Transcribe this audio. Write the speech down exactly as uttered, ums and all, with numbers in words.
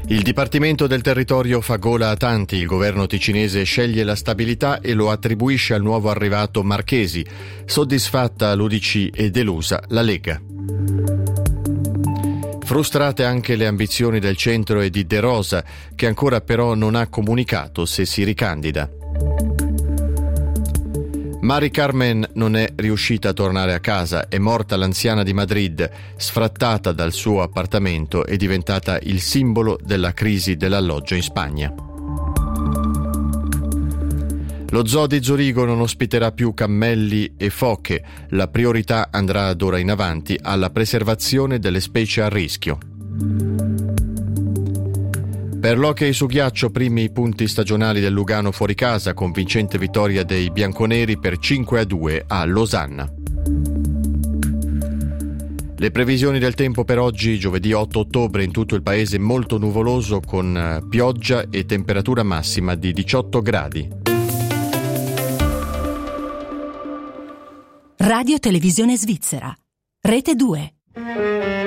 Il Dipartimento del Territorio fa gola a tanti. Il governo ticinese sceglie la stabilità e lo attribuisce al nuovo arrivato Marchesi. Soddisfatta l'U D C e delusa la Lega. Frustrate anche le ambizioni del centro e di De Rosa, che ancora però non ha comunicato se si ricandida. Mari Carmen non è riuscita a tornare a casa, è morta l'anziana di Madrid, sfrattata dal suo appartamento e diventata il simbolo della crisi dell'alloggio in Spagna. Lo zoo di Zurigo non ospiterà più cammelli e foche, la priorità andrà d'ora in avanti alla preservazione delle specie a rischio. Per l'hockey su ghiaccio, primi punti stagionali del Lugano fuori casa, convincente vittoria dei bianconeri per cinque a due a Losanna. Le previsioni del tempo per oggi, giovedì otto ottobre, in tutto il paese molto nuvoloso con pioggia e temperatura massima di diciotto gradi. Radio Televisione Svizzera, Rete due.